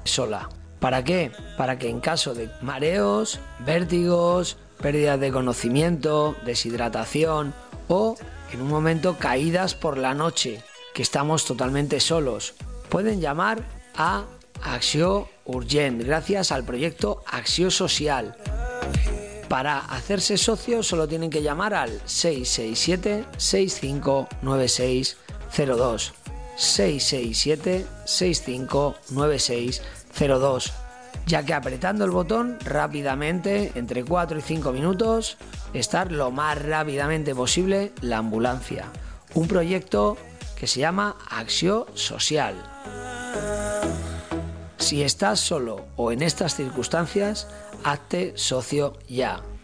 sola. ¿Para qué? Para que en caso de mareos, vértigos, pérdida de conocimiento, deshidratación o en un momento caídas por la noche, que estamos totalmente solos, pueden llamar a Acció Urgent gracias al proyecto Acció Social. Para hacerse socios solo tienen que llamar al 667-659602. 667-659602, ya que apretando el botón rápidamente, entre 4 y 5 minutos, estar lo más rápidamente posible la ambulancia. Un proyecto que se llama Acció Social. Si estás solo o en estas circunstancias, hazte socio ya.